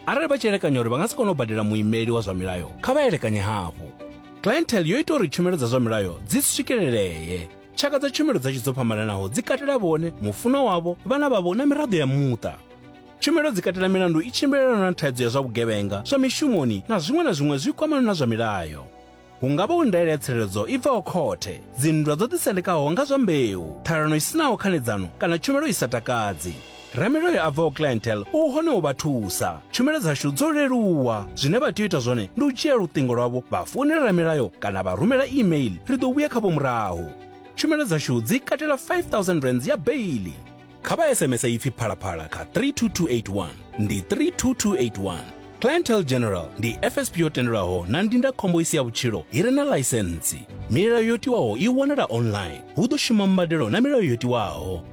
arali vha tshi elekanya uri vha nga si kona u badela muimeli wa zwa milayo kha vha elekanye hafhu. Clientele yo ita uri tshumelo dza zwa milayo dzi swikeleleye. Tshaka dza tshumelo dza dzo fhambananaho dzi katela vhone, mufuno wavho, vhana vhavho na miraḓo ya muṱa. Tshumelo dzi katela milandu i tshimbilelana na thaidzo ya zwa vhugevhenga, zwa mishumoni na zwiṅwe zwi kwamana na zwa milayo. Hu nga vha u ndaela ya tsireledzo i bvaho khothe, dzinndwa dzo ḓisendekaho nga zwa mbeu, ṱhalano i sinaho khanedzano kana tshumelo i sa takadzi. Ramilayo a bvaho clientele u hone u vha thusa. Tshumelo dzashu dzo leluwa. Zwine vha tea u ita zwone ndi u dzhia luṱingo lwavho vha founela Ramilayo kana vha rumela email ri ḓo vhuya khavho murahu. Tshumelo dzashu dzi katela 5,000 rands ya beili. Kha vha SMS ipfi phalaphala kha 32281 ndi 32281. Clientele General ndi FSP yo tendelwaho na ndindakhombo i si ya vhutshilo i re na ḽaisentsi. Milayo yo tiwaho i wanala online. Hu ḓo shuma mbadelo na milayo yo tiwaho.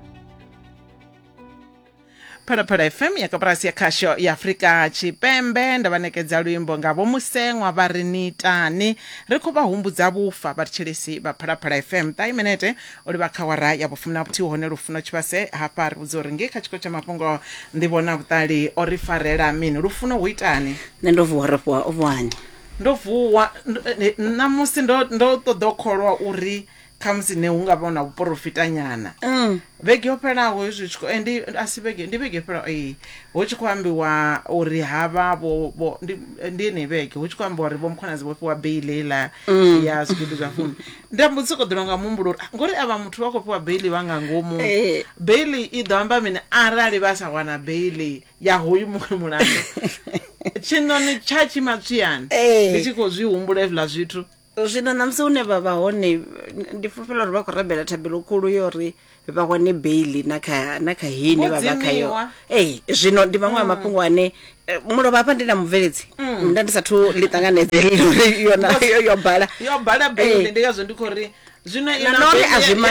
Phalaphala FM ya kaburasi ya khasho ya Afrika Tshipembe ndavhanekedza luimbo nga vho Musengwa vha ri ni tani ri khou vha humbudza vhufa vhathetshelesi vha Phalaphala FM 3 minute uri vha khawara ya vhufumi na vhuthihi hone lufuno tshivhase hafha ri vhudza uri nge kha tshiko tsha mafhungo nḓivho na vhuṱali o ri farela mini lufuno hu itani nṋe ndo vuwa rafha ovhani ndo vuwa na musi ndo ṱoḓa kholwa uri kha musi ne hu nga vha na vhuprofita nyana vhege yo fhelaho hezwi tshiko ndi asi vhege ndi vhege fhela hu tshi khou ambiwa uri havha vho ndi ne vhege hu tshi khou ambiwa uri vho mkhonadzi vho fhiwa bail la ya zwigudu zwa fumi ndi mbo tsiko ḓo nga muhumbulo ngori ava muthu vha khou fhiwa bail vha nga ngomu bail i ḓo amba mini arali vha sa wana bail ya hoyu muṅwe mulandu tshinoni tsha chimatswiyani ndi tshi khou zwi humbula hezwiḽa zwithu zwino na musi une vha hone ndi fulufhela uri vha khou rabela thabelo khulu yori vha wane bail na kha hini vha vha khayo zwino ndi maṅwe mafhungo ane mulovha hafha ndi na mubveledzi nda ndi sathu ḽi ṱanganedze yo bala bail ndi ngazwo ndi khou ri zwino nori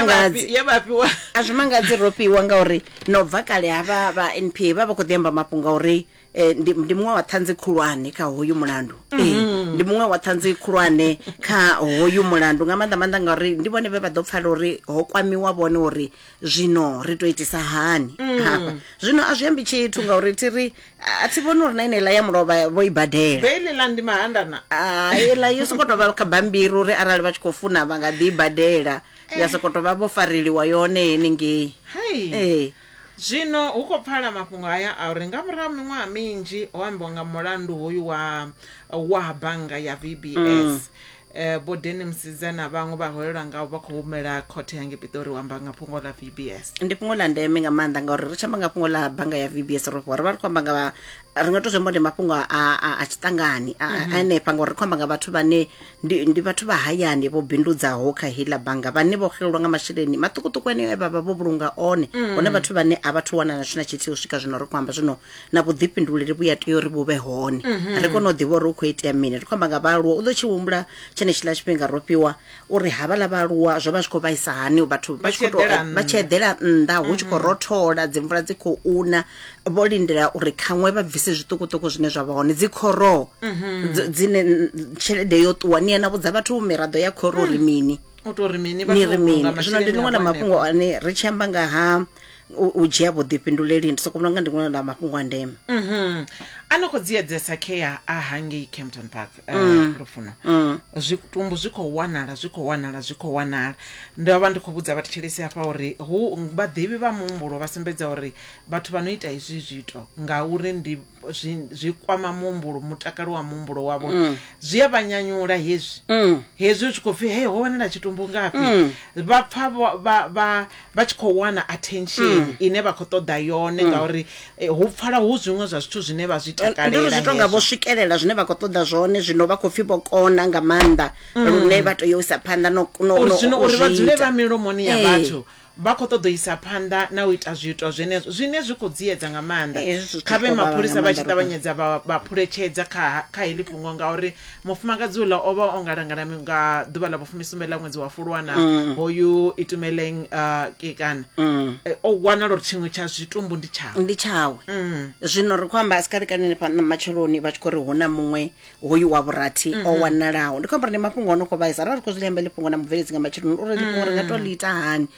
a zwimangadzi ro fhiwa ngauri no bva kale havha vha NPA vha khou ḓiamba mafhungo uri ndi muṅwe wa ṱhanzi khulwane kha hoyu mulandu ndi muṅwe wa ṱhanzi khulwane kha hoyu mulandu nga maanḓa ngauri ndi vhone vhe vha ḓo pfala uri ho kwamiwa vhone uri zwino ri to itisa hani hafha zwino a zwi ambi tshithu ngauri thiri a thi vhoni uri na inela ya mulovha vho i badela bail la ndi mahandana la yo sokoto vha kha bambiri uri arali vha tshi khou funa vha nga ḓi badela ya sokoto vha vho fariliwa yone henengei zwino hu khou pfala mafhungo haya a uri nga murahu miṅwaha minzhi ho ambiwa nga mulandu hoyu wa bannga ya VBS Bodeni Msiza na vhaṅwe vha holela nga vha khou humela khothe ya Pitori u amba nga fhungo la VBS ndi fhungo la ndeme nga maanḓa ngauri ri tshi amba nga fhungo la bannga ya VBS ri vha ri khou amba nga ri nga to zwi ndi mafhungo a tshiṱangani hanefha ngauri ri khou amba nga vhathu vhane ndi vhathu vha hayani vho bindudzaho kha hila bannga vhane vho xelelwa nga masheleni maṱukuṱuku ane vha vho vhulunga one hone vhathu vhane a vhathu wana na tshina tshithihi u swika zwino ri khou amba zwino na vhuḓifhinduleli vhu ya tea uri vhu vhe hone ri kone u ḓivha uri u khou itea mini ri khou amba nga vhaaluwa u ḓo tshi humbula tshenetshiḽa tshifhinga ro fhiwa uri havhaḽa vhaaluwa zwo vha zwi khou vhaisa hani vhathu vha tshi eḓela nnḓa hu tshi khou rothola dzimvula dzi khou una vho lindela uri khaṅwe vha bvise zwiṱukuṱuku zwine zwa vha hone dzi khoro dzine tshelede yo ṱuwa ni na vhudza vhathu miraḓo ya khoro ri mini zwino ndi ḽiṅwe ḽa mafhungo ane ri tshi amba nga ha u dzhia vhuḓifhinduleli ndi soko vhona nga ndi ṅwe ḽa mafhungo a ndeme ano khou dziedzesa kea a hangei Kempton Park lufuno zwitumbu zwi khou wanala ndo vha ndi khou vhudza vhathetshelesi hafha uri hu vhaḓivhi vha muhumbulo vha sumbedza uri vhathu vha no ita izwi zwito ngauri ndi zwi kwama muhumbulo mutakalo wa muhumbulo wavho zwi a vha nyanyula hezwi tshi khou pfhi he ho wanala tshitumbu ngafhi vha pfa vha tshi khou wana attention ine vha khou ṱoḓa yone ngauri hu pfala hu zwiṅwe zwa zwithu zwine vha zwi takalela ndi zwithu nga vho swikelela zwine vha khou ṱoḓa zwone zwino vha khou pfhi vho kona nga maanḓa lune vha tea u isa phanḓa no uri vha dzule vha milomoni ya vhathu vha khou ṱoḓa isa phanḓa na u ita zwiito zwine zwi khou dziedza nga maanḓa kha vhe mapholisa vha tshi ṱavhanyedza vha phuletshedza kha heḽi fhungo ngauri mufumakadzi uḽa o vha o ngalangala nga ḓuvha ḽa vhufumi ḽa ṅwedzi wa Fulwana hoyu Itumeleng Kekana o wanala uri tshiṅwe tsha zwitumbu ndi tshawe zwino ri khou amba asikalikanini matsheloni vha tshi khou ri hu na muṅwe hoyu wa vhurathi o wanalaho ndi khou amba ndi mafhungo o no khou vhaisa arali ri khou zwi amba ḽi fhungo na mubveledzi nga matsheloni uri ḽi fhungo ri nga to ḽi ita hani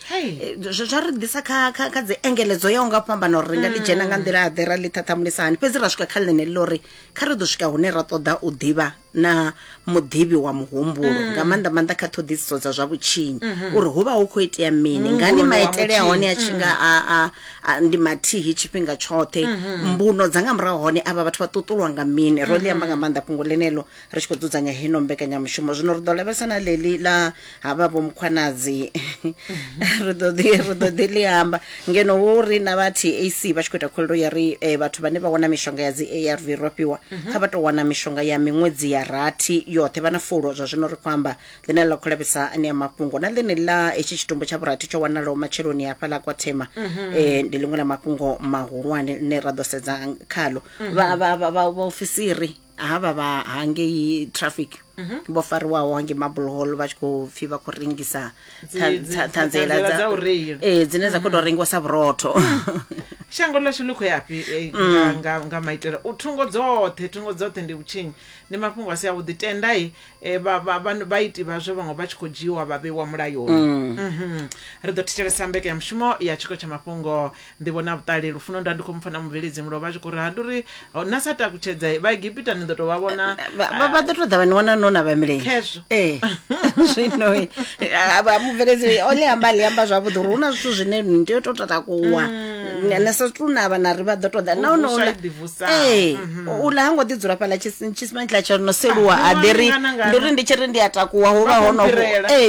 zwa ri ḓisa kha dzi engeledzo ya unga fhambana uri ri nga ḽi dzhena nga nḓila ḓe ra ḽi ṱhaṱhamulisani fhedzi ra swika kha ḽine ḽo ri kha ri ḓo swika hune ra ṱoḓa u ḓivha na muḓivhi wa muhumbulo nga maanḓa kha ṱhoḓisiso dza zwa vhutshinyi uri hu vha hu khou itea mini ngani maitele a hone a tshi nga ndi mathihi tshifhinga tshoṱhe mbuno dza nga murahu hone avha vhathu vha ṱuṱulwa nga mini ro ḽi amba nga maanḓa fhungo ḽeneḽo ri tshi khou dzudzanya heno mbekanyamushumo zwino ri ḓo lavhelesa na ḽeḽi ḽa havha vho mukhwanadzi ri ḓo ḓi ḽi amba ngeno hu ri na vha TAC vha tshi khou ita khumbelo ya ri vhathu vhane vha wana mishonga ya dzi ARV ro fhiwa kha vha tou wana mishonga ya miṅwedzi ya rathi yoṱhe vha na fulo zwa zwino ri khou amba ḽine ḽa khou lavhelesa ane ya mafhungo na ḽine ḽa hetshi tshitumbu tsha vhurathi tsho wanalaho matsheloni hafha ḽa kwa thema ndi ḽiṅwe ḽa mafhungo mahulwane ḽine ra ḓo sedza khaḽo vhaofisiri havha vha hangei traffic vho fariwaho hangei Marble Hall vha tshi khou pfhi vha khou rengisa ṱhanziela dza dzine dza khou tou rengiwa sa vhurotho shango ḽashu ḽi khou yafhi nga maitele thungo dzoṱhe ndi vhutshinyi ndi mafhungo a si avhuḓi tendai vhaiti vhazwo vhaṅwe vha tshi khou dzhiiwa vha vheiwa mulayoni ri ḓo thetshelesa mbekanyamushumo ya tshiko tsha mafhungo nḓivho na vhuṱali lufuno nda ndi khou mpfa na mubveledzi mulovha a tshi khou ri ha ndi uri na sa takutshedza vha Egipta ni ḓo tou vha vhona vha ḓo tou ḓa vha ni wana no na vha milenzhe zwino mubveledzi o ḽi amba zwavhuḓi uri hu na zwithu zwine ni tea u tou takuwa na sa tu na vhana ri vha ḓo tou ḓa nahone uḽa ha ngo ḓi dzula fhaḽa tshisimantla tsha no seluwa ndi ri ndi tshi ri ndi a takuwa hu vha honovho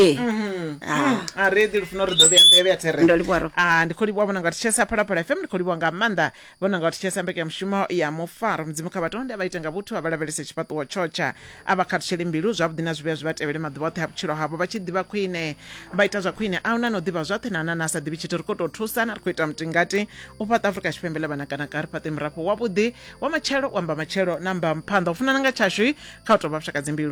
a ri ḓi lufuno ri ḓo vhuya nḓevhe ya there ndi khou livhuwa vhona nga thetshelesa Phalaphala FM ndi khou livhuwa nga maanḓa vhona nga thetshelesa mbekanyamushumo ya mufaro mudzimu kha vhatonde vha ite nga vhuthu vha lavhelese tshifhaṱuwo tshotsha a vha khathutshele mbilu zwavhuḓi na zwivhuya zwi vha tevhele maḓuvha oṱhe a vhutshilo havho vha tshi ḓivha khwine vha ita zwa khwine a una no ḓivha zwoṱhe na ana sa ḓivhi tshithu ri khou tou thusana ri khou ita mutingati u fhaṱa Afrika Tshipembe ḽa vhanakanaka ri fhaṱe murafho wavhuḓi wa matshelo u amba matshelo na mba phanḓa u funana nga tshashu kha u tou vha vhushaka dzimbilu